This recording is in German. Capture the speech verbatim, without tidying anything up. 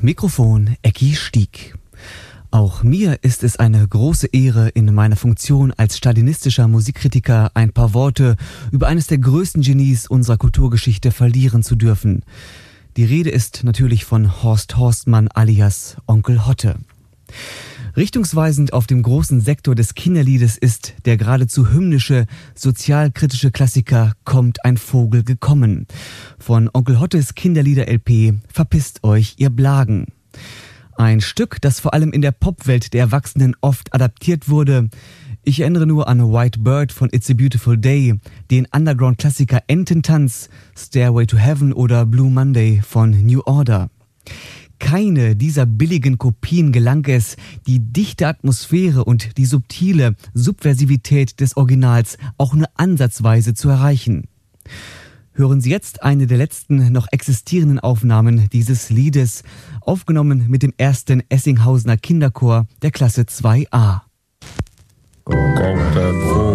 Mikrofon Ecki Stieg. Auch mir ist es eine große Ehre, in meiner Funktion als stalinistischer Musikkritiker ein paar Worte über eines der größten Genies unserer Kulturgeschichte verlieren zu dürfen. Die Rede ist natürlich von Horst Horstmann alias Onkel Hotte. Richtungsweisend auf dem großen Sektor des Kinderliedes ist der geradezu hymnische, sozialkritische Klassiker Kommt ein Vogel gekommen. Von Onkel Hottes Kinderlieder-L P Verpisst euch, ihr Blagen. Ein Stück, das vor allem in der Popwelt der Erwachsenen oft adaptiert wurde. Ich erinnere nur an White Bird von It's a Beautiful Day, den Underground-Klassiker Ententanz, Stairway to Heaven oder Blue Monday von New Order. Keine dieser billigen Kopien gelang es, die dichte Atmosphäre und die subtile Subversivität des Originals auch nur ansatzweise zu erreichen. Hören Sie jetzt eine der letzten noch existierenden Aufnahmen dieses Liedes, aufgenommen mit dem ersten Essinghausener Kinderchor der Klasse zwei a. Kommt ein Vogel